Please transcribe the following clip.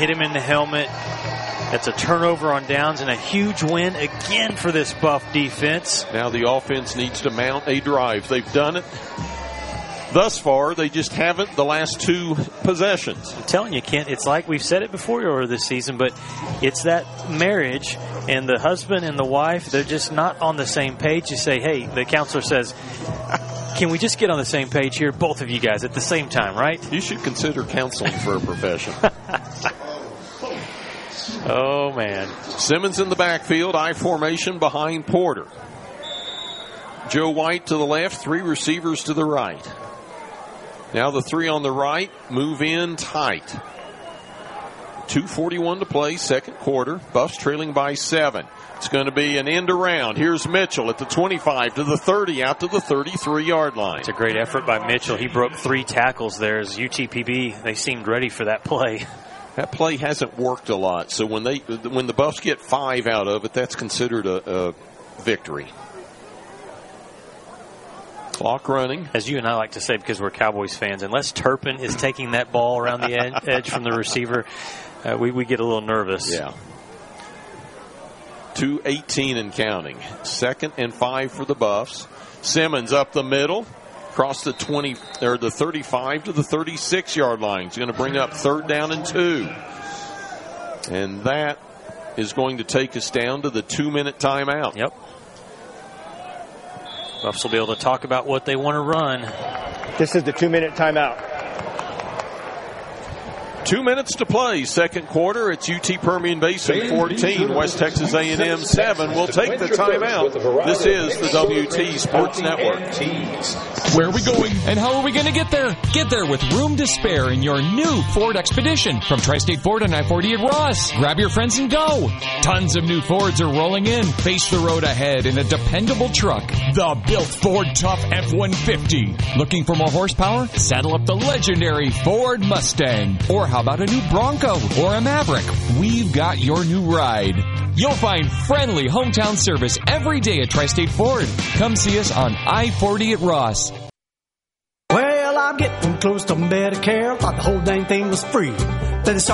hit him in the helmet. That's a turnover on downs and a huge win again for this Buff defense. Now the offense needs to mount a drive. They've done it thus far. They just haven't the last two possessions. I'm telling you, Kent, it's like we've said it before over this season, but it's that marriage and the husband and the wife, they're just not on the same page. You say, hey, the counselor says, can we just get on the same page here, both of you guys, at the same time, right? You should consider counseling for a profession. Oh, man. Simmons in the backfield, I formation behind Porter. Joe White to the left, three receivers to the right. Now the three on the right move in tight. 2:41 to play, second quarter. Buffs trailing by 7. It's going to be an end around. Here's Mitchell at the 25 to the 30, out to the 33-yard line. It's a great effort by Mitchell. He broke 3 tackles there as UTPB. They seemed ready for that play. That play hasn't worked a lot, so when the Buffs get 5 out of it, that's considered a victory. Clock running. As you and I like to say, because we're Cowboys fans, unless Turpin is taking that ball around the edge from the receiver, we get a little nervous. Yeah. 2:18 and counting. 2nd and 5 for the Buffs. Simmons up the middle, across the 20 or the 35 to the 36-yard line. He's going to bring up 3rd down and 2. And that is going to take us down to the 2-minute timeout. Yep. Buffs will be able to talk about what they want to run. This is the 2-minute timeout. 2 minutes to play, second quarter. It's UT Permian Basin 14, West Texas A&M 7. We'll take the timeout. This is the WT Sports Network. Where are we going and how are we going to get there? Get there with room to spare in your new Ford Expedition from Tri-State Ford on I-40 at Ross. Grab your friends and go. Tons of new Fords are rolling in. Face the road ahead in a dependable truck. The built Ford Tough F-150. Looking for more horsepower? Saddle up the legendary Ford Mustang. Or how about a new Bronco or a Maverick? We've got your new ride. You'll find friendly hometown service every day at Tri-State Ford. Come see us on I-40 at Ross. Well, I'm getting close to Medicare. Thought the whole dang thing was free. Then